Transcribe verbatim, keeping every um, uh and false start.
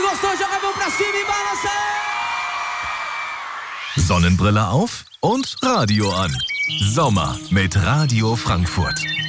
gostou, joga a mão pra cima e balança! Sonnenbrille auf und Radio an. Sommer mit Radio Frankfurt.